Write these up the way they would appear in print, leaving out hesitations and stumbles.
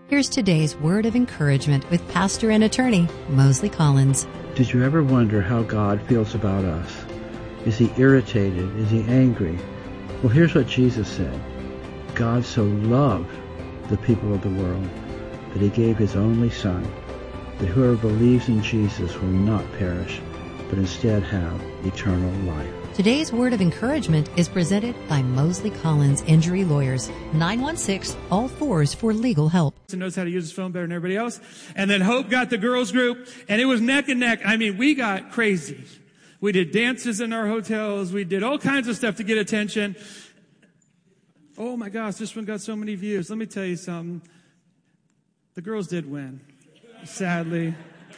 Here's today's word of encouragement with pastor and attorney Mosley Collins. Did you ever wonder how God feels about us? Is he irritated? Is he angry? Well, here's what Jesus said. God so loved the people of the world that he gave his only Son, that whoever believes in Jesus will not perish, but instead have eternal life. Today's word of encouragement is presented by Mosley Collins Injury Lawyers, 916-all-4s for legal help. Knows how to use his phone better than everybody else. And then Hope got the girls group, and it was neck and neck. I mean, we got crazy. We did dances in our hotels. We did all kinds of stuff to get attention. Oh my gosh, this one got so many views. Let me tell you something. The girls did win, sadly.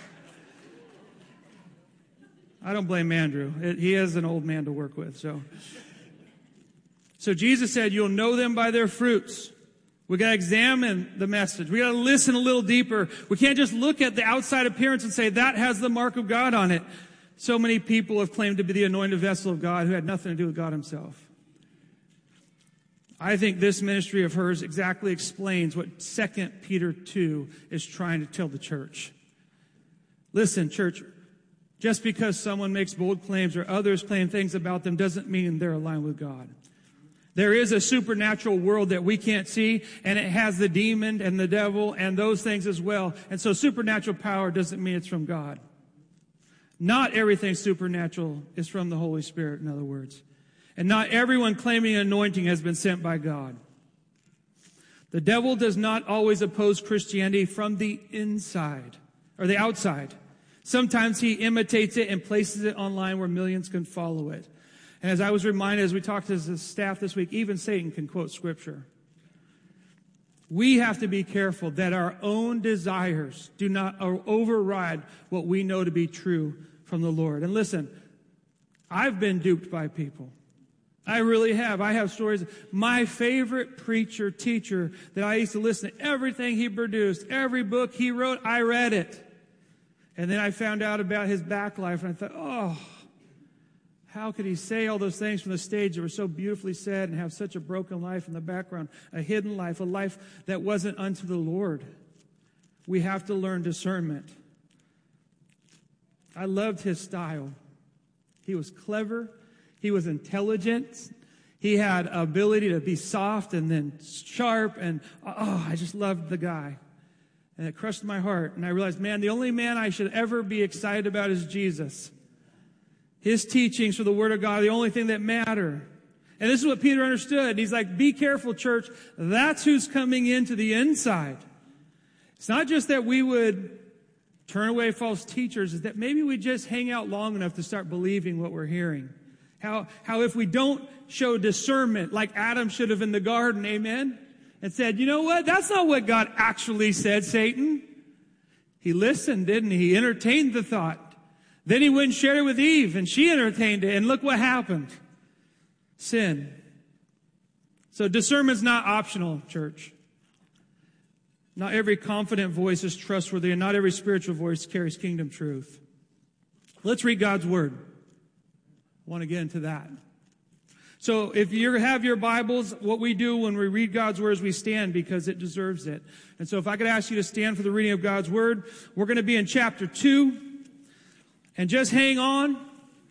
I don't blame Andrew. He is an old man to work with. So Jesus said, you'll know them by their fruits. We got to examine the message. We got to listen a little deeper. We can't just look at the outside appearance and say that has the mark of God on it. So many people have claimed to be the anointed vessel of God who had nothing to do with God himself. I think this ministry of hers exactly explains what 2 Peter 2 is trying to tell the church. Listen, church, just because someone makes bold claims or others claim things about them doesn't mean they're aligned with God. There is a supernatural world that we can't see, and it has the demon and the devil and those things as well. And so supernatural power doesn't mean it's from God. Not everything supernatural is from the Holy Spirit, in other words. And not everyone claiming anointing has been sent by God. The devil does not always oppose Christianity from the inside or the outside. Sometimes he imitates it and places it online where millions can follow it. And as I was reminded as we talked as the staff this week, even Satan can quote Scripture. We have to be careful that our own desires do not override what we know to be true from the Lord. And listen, I've been duped by people. I really have. I have stories. My favorite preacher, teacher that I used to listen to everything he produced, every book he wrote, I read it. And then I found out about his back life, and I thought, oh, how could he say all those things from the stage that were so beautifully said and have such a broken life in the background, a hidden life, a life that wasn't unto the Lord? We have to learn discernment. I loved his style. He was clever. He was intelligent. He had ability to be soft and then sharp, and I just loved the guy. And it crushed my heart. And I realized, man, the only man I should ever be excited about is Jesus. His teachings for the Word of God are the only thing that matter. And this is what Peter understood. He's like, be careful, church. That's who's coming into the inside. It's not just that we would turn away false teachers. It's that maybe we just hang out long enough to start believing what we're hearing. How if we don't show discernment like Adam should have in the garden, amen? And said, you know what? That's not what God actually said, Satan. He listened, didn't he? He entertained the thought. Then he went and shared it with Eve, and she entertained it. And look what happened. Sin. So discernment's not optional, church. Not every confident voice is trustworthy, and not every spiritual voice carries kingdom truth. Let's read God's Word. I want to get into that. So if you have your Bibles, what we do when we read God's Word is we stand because it deserves it. And so if I could ask you to stand for the reading of God's Word, we're going to be in chapter 2. And just hang on.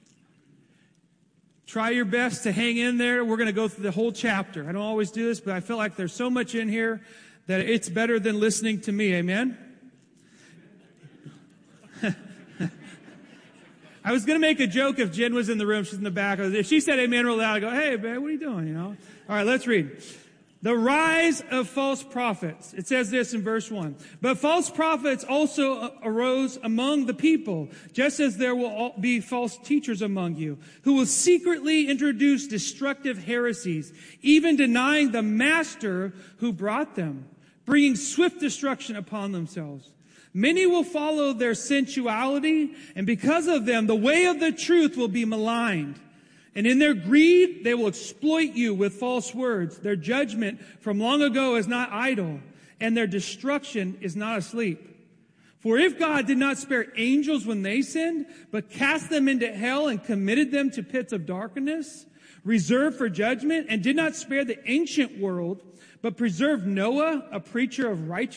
Try your best to hang in there. We're going to go through the whole chapter. I don't always do this, but I feel like there's so much in here that it's better than listening to me. Amen? I was going to make a joke if Jen was in the room. She's in the back. If she said amen real loud, I'd go, hey, man, what are you doing? You know? All right, let's read. The rise of false prophets. It says this in verse 1. But false prophets also arose among the people, just as there will be false teachers among you, who will secretly introduce destructive heresies, even denying the master who brought them, bringing swift destruction upon themselves. Many will follow their sensuality, and because of them, the way of the truth will be maligned. And in their greed, they will exploit you with false words. Their judgment from long ago is not idle, and their destruction is not asleep. For if God did not spare angels when they sinned, but cast them into hell and committed them to pits of darkness, reserved for judgment, and did not spare the ancient world, but preserved Noah, a preacher of righteousness,